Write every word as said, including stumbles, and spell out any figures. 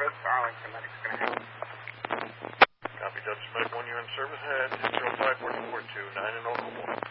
service. Arlington Medic's going to help. Copy, Dutch Medic one, you're in service. Head zero five four four two nine in Oklahoma.